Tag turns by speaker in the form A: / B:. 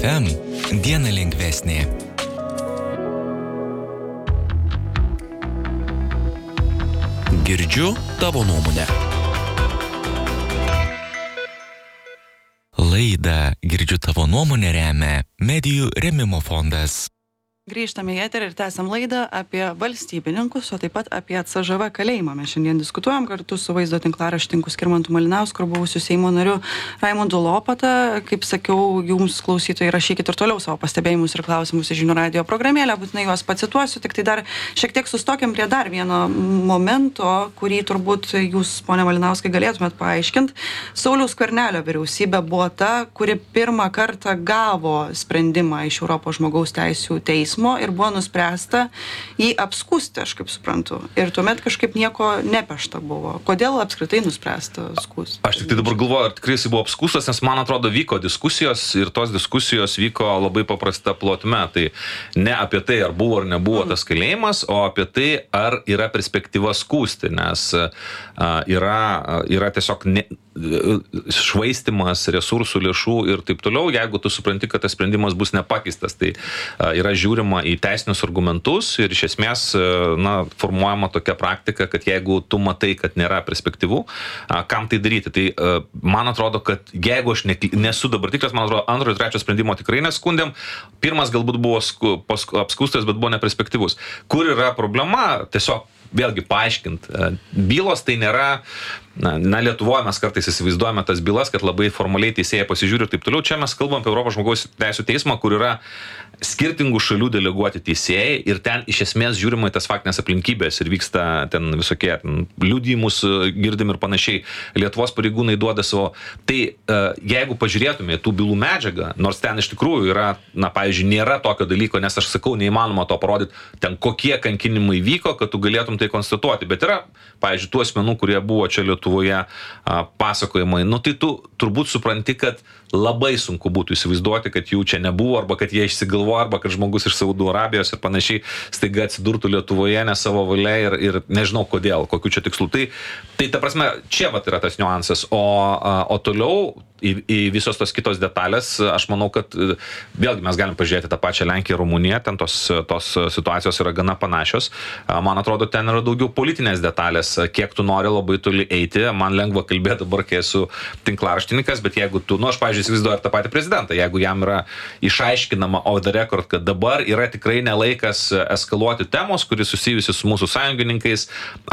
A: FM diena lengvesnė. Girdžiu tavo nuomonę. Laidą Girdžiu tavo nuomonę remia Medijų rėmimo fondas.
B: Grįžtame į eterį ir tęsiam laidą apie valstybininkus, o taip pat apie CŽV kalėjimą. Mes šiandien diskutuojam kartu su vaizdo tinklaraštininku Skirmantu Malinausku ir buvusiu Seimo nariu Raimundu Lopata. Kaip sakiau, jums klausytojai rašykit ir toliau savo pastebėjimus ir klausimus į Žinių radijo programėlę, būtinai juos pacituosiu, tik tai dar šiek tiek sustokim prie dar vieno momento, kurį turbūt jūs, pone Malinauskai, galėtumėt paaiškinti. Sauliaus Skvernelio vyriausybė buvo ta, kuri pirmą kartą gavo sprendimą iš Europos žmogaus teisių teismo ir buvo nuspręsta jį apskųsti, aš kaip suprantu. Ir tuomet kažkaip nieko nepešta buvo. Kodėl apskritai nuspręsta skųsti?
C: Aš tik tai dabar galvoju, ar tikrai jis buvo apskūstas, nes man atrodo vyko diskusijos ir tos diskusijos vyko labai paprasta plotme. Tai ne apie tai, ar buvo ar nebuvo tas kalėjimas, o apie tai, ar yra perspektyva skųsti, nes yra tiesiog švaistimas resursų, lėšų ir taip toliau, jeigu tu supranti, kad tas sprendimas bus nepakeistas. Tai yra žiūrima į teisinius argumentus ir iš esmės formuojama tokia praktika, kad jeigu tu matai, kad nėra perspektyvų, kam tai daryti. Tai man atrodo, kad jeigu aš nesu dabar tikras, man atrodo, antro ir trečio sprendimo tikrai neskundėm. Pirmas galbūt buvo apskūstas, bet buvo neperspektyvus. Kur yra problema? Tiesiog vėlgi paaiškint. Bylos tai nėra, Lietuvoje mes kartais įsivaizduojame tas bylas, kad labai formaliai teisėjai pasižiūri ir taip toliau. Čia mes kalbam apie Europos žmogaus teisių teismą, kur yra skirtingų šalių deleguoti teisėjai ir ten iš esmės žiūrima į tas faktinės aplinkybės ir vyksta ten visokie liudijimus girdim ir panašiai. Lietuvos pareigūnai duoda savo. Tai jeigu pažiūrėtume tų bylų medžiagą, nors ten iš tikrųjų yra, pavyzdžiui, nėra tokio dalyko, nes aš sakau, neįmanoma to parodyti, ten kokie kankinimai vyko, kad tu galėtum tai konstatuoti. Bet yra, pavyzdžiui, tų asmenų, kurie buvo čia Lietuvoje pasakojimai. Tai tu turbūt supranti, kad labai sunku būtų įsivaizduoti, kad jų čia nebuvo, arba kad jie išsigalvo, arba kad žmogus iš Saudo Arabijos ir panašiai staiga atsidurtų Lietuvoje ne savo valia ir nežinau kodėl, kokiu čia tikslu. Tai ta prasme, čia yra tas niuansas. O toliau į visos tos kitos detalės, aš manau, kad vėlgi mes galim pažiūrėti tą pačią Lenkiją ir Rumuniją, ten tos situacijos yra gana panašios. Man atrodo, ten yra daugiau politinės detalės, kiek tu nori labai toli eiti. Man lengva kalbėti dabar, kai esu tinklaraštininkas, bet jeigu tu, aš pavyzdžiui, įsivaizduoju ir tą patį prezidentą, jeigu jam yra išaiškinama off the record, kad dabar yra tikrai nelaikas eskaluoti temos, kuris susijusi su mūsų sąjungininkais,